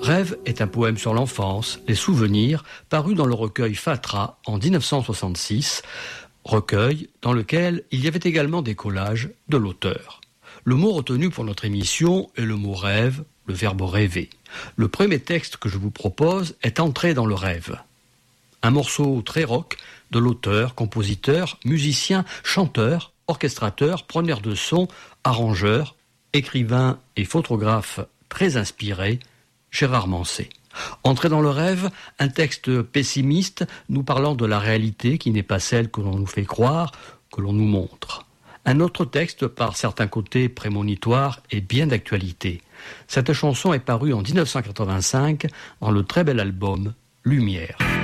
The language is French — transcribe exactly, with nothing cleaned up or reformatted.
Rêve est un poème sur l'enfance, les souvenirs, paru dans le recueil Fatra en dix-neuf cent soixante-six, recueil dans lequel il y avait également des collages de l'auteur. Le mot retenu pour notre émission est le mot rêve, le verbe rêver. Le premier texte que je vous propose est Entrée dans le rêve. Un morceau très rock de l'auteur, compositeur, musicien, chanteur, orchestrateur, preneur de son, arrangeur, écrivain et photographe très inspiré, Gérard Manset. Entrée dans le rêve, un texte pessimiste nous parlant de la réalité qui n'est pas celle que l'on nous fait croire, que l'on nous montre. Un autre texte par certains côtés prémonitoire et bien d'actualité. Cette chanson est parue en dix-neuf cent quatre-vingt-cinq dans le très bel album Lumière.